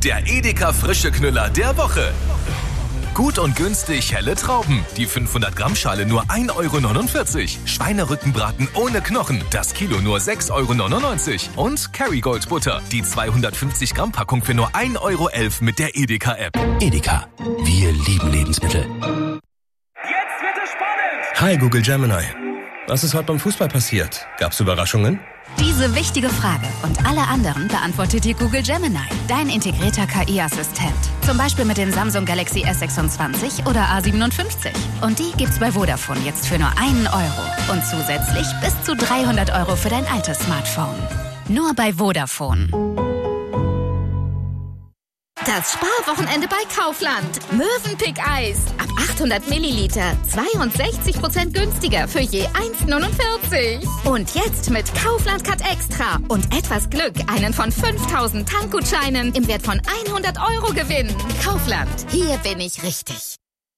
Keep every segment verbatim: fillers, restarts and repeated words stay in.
der Edeka frische Knüller der Woche. Gut und günstig helle Trauben. Die fünfhundert Gramm Schale nur ein Euro neunundvierzig. Schweinerückenbraten ohne Knochen. Das Kilo nur sechs Euro neunundneunzig. Und Kerrygold Butter. Die zweihundertfünfzig Gramm Packung für nur ein Euro elf mit der Edeka-App. Edeka. Wir lieben Lebensmittel. Jetzt wird es spannend! Hi Google Gemini. Was ist heute beim Fußball passiert? Gab's Überraschungen? Diese wichtige Frage und alle anderen beantwortet dir Google Gemini, dein integrierter K I-Assistent. Zum Beispiel mit dem Samsung Galaxy S sechsundzwanzig oder A siebenundfünfzig. Und die gibt's bei Vodafone jetzt für nur einen Euro. Und zusätzlich bis zu dreihundert Euro für dein altes Smartphone. Nur bei Vodafone. Das Sparwochenende bei Kaufland. Mövenpick Eis. Ab achthundert Milliliter. zweiundsechzig Prozent günstiger für je eins neunundvierzig. Und jetzt mit Kaufland Cut Extra. Und etwas Glück einen von fünftausend Tankgutscheinen im Wert von hundert Euro gewinnen. Kaufland. Hier bin ich richtig.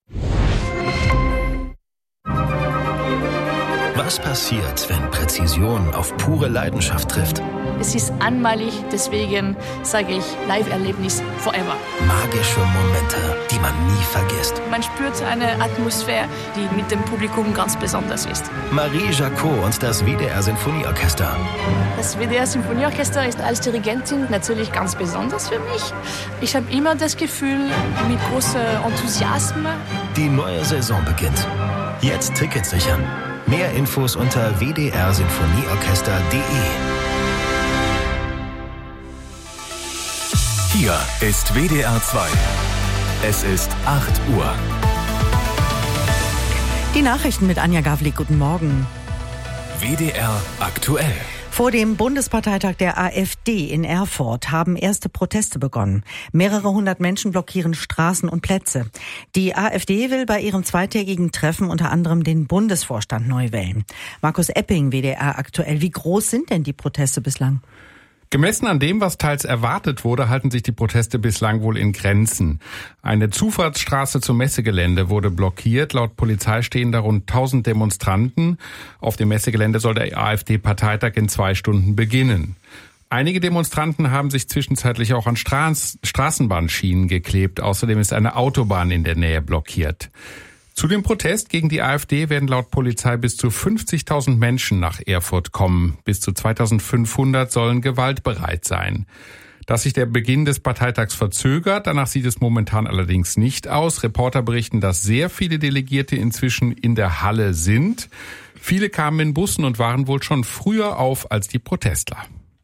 Was passiert, wenn Präzision auf pure Leidenschaft trifft? Es ist einmalig, deswegen sage ich Live-Erlebnis forever. Magische Momente, die man nie vergisst. Man spürt eine Atmosphäre, die mit dem Publikum ganz besonders ist. Marie Jacot und das W D R Sinfonieorchester. Das W D R Sinfonieorchester ist als Dirigentin natürlich ganz besonders für mich. Ich habe immer das Gefühl, mit großem Enthusiasmus. Die neue Saison beginnt. Jetzt Tickets sichern. Mehr Infos unter w d r sinfonieorchester punkt d e. Hier ist W D R zwei. Es ist acht Uhr. Die Nachrichten mit Anja Gavlik. Guten Morgen. W D R aktuell. Vor dem Bundesparteitag der AfD in Erfurt haben erste Proteste begonnen. Mehrere hundert Menschen blockieren Straßen und Plätze. Die AfD will bei ihrem zweitägigen Treffen unter anderem den Bundesvorstand neu wählen. Markus Epping, W D R aktuell. Wie groß sind denn die Proteste bislang? Gemessen an dem, was teils erwartet wurde, halten sich die Proteste bislang wohl in Grenzen. Eine Zufahrtsstraße zum Messegelände wurde blockiert. Laut Polizei stehen da rund tausend Demonstranten. Auf dem Messegelände soll der AfD-Parteitag in zwei Stunden beginnen. Einige Demonstranten haben sich zwischenzeitlich auch an Straß- Straßenbahnschienen geklebt. Außerdem ist eine Autobahn in der Nähe blockiert. Zu dem Protest gegen die AfD werden laut Polizei bis zu fünfzigtausend Menschen nach Erfurt kommen. Bis zu zweitausendfünfhundert sollen gewaltbereit sein. Dass sich der Beginn des Parteitags verzögert, danach sieht es momentan allerdings nicht aus. Reporter berichten, dass sehr viele Delegierte inzwischen in der Halle sind. Viele kamen in Bussen und waren wohl schon früher auf als die Protestler.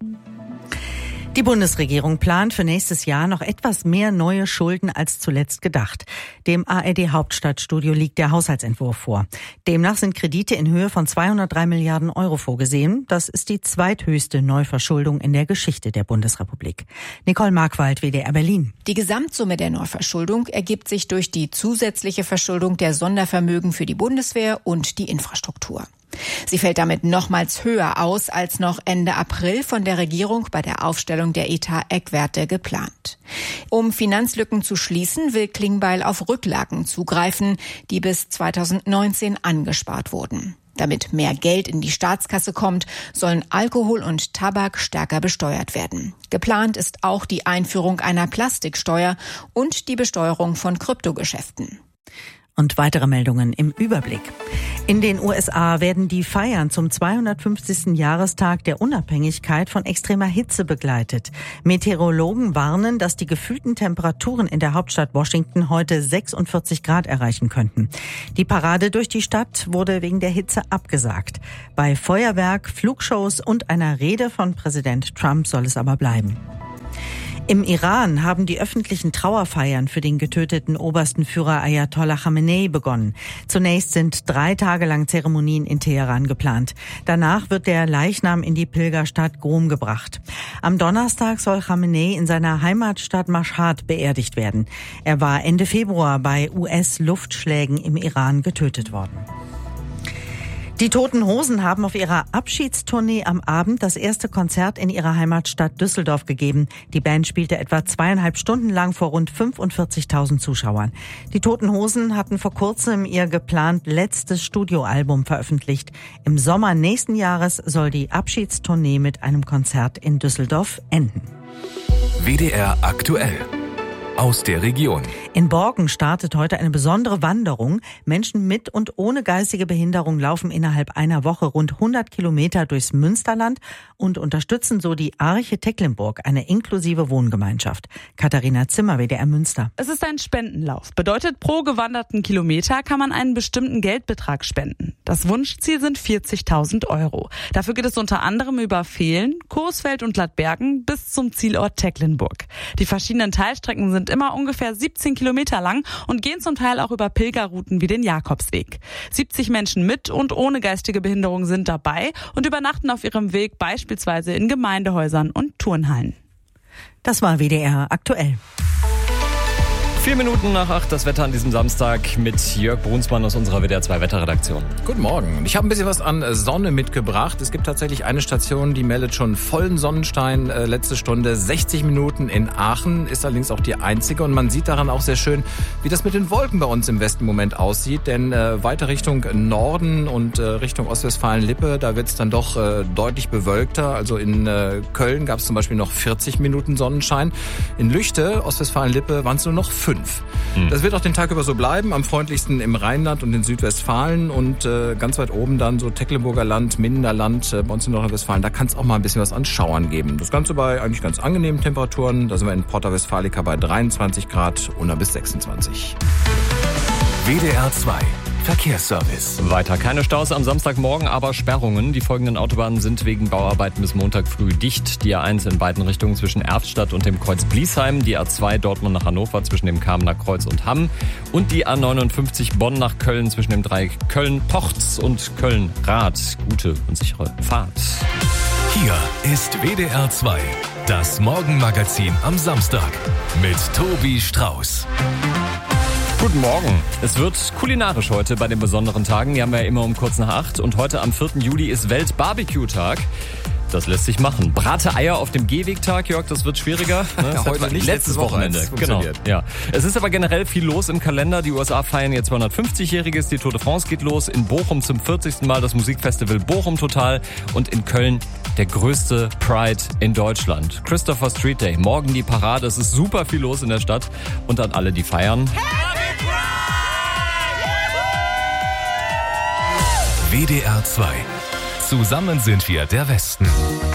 Die Bundesregierung plant für nächstes Jahr noch etwas mehr neue Schulden als zuletzt gedacht. Dem A R D-Hauptstadtstudio liegt der Haushaltsentwurf vor. Demnach sind Kredite in Höhe von zweihundertdrei Milliarden Euro vorgesehen. Das ist die zweithöchste Neuverschuldung in der Geschichte der Bundesrepublik. Nicole Markwald, W D R Berlin. Die Gesamtsumme der Neuverschuldung ergibt sich durch die zusätzliche Verschuldung der Sondervermögen für die Bundeswehr und die Infrastruktur. Sie fällt damit nochmals höher aus als noch Ende April von der Regierung bei der Aufstellung der Etat-Eckwerte geplant. Um Finanzlücken zu schließen, will Klingbeil auf Rücklagen zugreifen, die bis zweitausendneunzehn angespart wurden. Damit mehr Geld in die Staatskasse kommt, sollen Alkohol und Tabak stärker besteuert werden. Geplant ist auch die Einführung einer Plastiksteuer und die Besteuerung von Kryptogeschäften. Und weitere Meldungen im Überblick. In den U S A werden die Feiern zum zweihundertfünfzigsten Jahrestag der Unabhängigkeit von extremer Hitze begleitet. Meteorologen warnen, dass die gefühlten Temperaturen in der Hauptstadt Washington heute sechsundvierzig Grad erreichen könnten. Die Parade durch die Stadt wurde wegen der Hitze abgesagt. Bei Feuerwerk, Flugshows und einer Rede von Präsident Trump soll es aber bleiben. Im Iran haben die öffentlichen Trauerfeiern für den getöteten obersten Führer Ayatollah Khamenei begonnen. Zunächst sind drei Tage lang Zeremonien in Teheran geplant. Danach wird der Leichnam in die Pilgerstadt Qom gebracht. Am Donnerstag soll Khamenei in seiner Heimatstadt Mashhad beerdigt werden. Er war Ende Februar bei U S-Luftschlägen im Iran getötet worden. Die Toten Hosen haben auf ihrer Abschiedstournee am Abend das erste Konzert in ihrer Heimatstadt Düsseldorf gegeben. Die Band spielte etwa zweieinhalb Stunden lang vor rund fünfundvierzigtausend Zuschauern. Die Toten Hosen hatten vor kurzem ihr geplant letztes Studioalbum veröffentlicht. Im Sommer nächsten Jahres soll die Abschiedstournee mit einem Konzert in Düsseldorf enden. W D R aktuell. aus der Region. In Borken startet heute eine besondere Wanderung. Menschen mit und ohne geistige Behinderung laufen innerhalb einer Woche rund hundert Kilometer durchs Münsterland und unterstützen so die Arche Tecklenburg, eine inklusive Wohngemeinschaft. Katharina Zimmer, W D R Münster. Es ist ein Spendenlauf. Bedeutet, pro gewanderten Kilometer kann man einen bestimmten Geldbetrag spenden. Das Wunschziel sind vierzigtausend Euro. Dafür geht es unter anderem über Vehlen, Coesfeld und Gladbergen bis zum Zielort Tecklenburg. Die verschiedenen Teilstrecken sind immer ungefähr siebzehn Kilometer lang und gehen zum Teil auch über Pilgerrouten wie den Jakobsweg. siebzig Menschen mit und ohne geistige Behinderung sind dabei und übernachten auf ihrem Weg beispielsweise in Gemeindehäusern und Turnhallen. Das war W D R aktuell. Vier Minuten nach acht das Wetter an diesem Samstag mit Jörg Brunsmann aus unserer W D R zwei Wetterredaktion. Guten Morgen. Ich habe ein bisschen was an Sonne mitgebracht. Es gibt tatsächlich eine Station, die meldet schon vollen Sonnenschein. Äh, letzte Stunde sechzig Minuten in Aachen, ist allerdings auch die einzige. Und man sieht daran auch sehr schön, wie das mit den Wolken bei uns im Westen im Moment aussieht. Denn äh, weiter Richtung Norden und äh, Richtung Ostwestfalen-Lippe, da wird es dann doch äh, deutlich bewölkter. Also in äh, Köln gab es zum Beispiel noch vierzig Minuten Sonnenschein. In Lüchte, Ostwestfalen-Lippe, waren es nur noch fünf. Das wird auch den Tag über so bleiben, am freundlichsten im Rheinland und in Südwestfalen und äh, ganz weit oben dann so Tecklenburger Land, Mindener Land, äh, bei uns in Nordrhein-Westfalen, da kann es auch mal ein bisschen was an Schauern geben. Das Ganze bei eigentlich ganz angenehmen Temperaturen, da sind wir in Porta Westfalica bei dreiundzwanzig Grad, Unna bis sechsundzwanzig. W D R zwei Verkehrsservice. Weiter keine Staus am Samstagmorgen, aber Sperrungen. Die folgenden Autobahnen sind wegen Bauarbeiten bis Montag früh dicht. Die A eins in beiden Richtungen zwischen Erftstadt und dem Kreuz Bliesheim. Die A zwei Dortmund nach Hannover zwischen dem Kamener Kreuz und Hamm. Und die A neunundfünfzig Bonn nach Köln zwischen dem Dreieck Köln-Pochtz und Köln-Rath. Gute und sichere Fahrt. Hier ist W D R zwei, das Morgenmagazin am Samstag mit Tobi Strauß. Guten Morgen. Es wird kulinarisch heute bei den besonderen Tagen. Die haben wir ja immer um kurz nach acht. Und heute am vierten Juli ist Welt-Barbecue-Tag. Das lässt sich machen. Brate Eier auf dem Gehwegtag, Jörg, das wird schwieriger. Ne? Das heute nicht, letztes Wochenende. Genau. Ja. Es ist aber generell viel los im Kalender. Die U S A feiern jetzt zweihundertfünfzigjähriges. Die Tour de France geht los. In Bochum zum vierzigsten Mal das Musikfestival Bochum Total. Und in Köln der größte Pride in Deutschland. Christopher Street Day. Morgen die Parade. Es ist super viel los in der Stadt. Und an alle, die feiern. W D R zwei. Zusammen sind wir der Westen.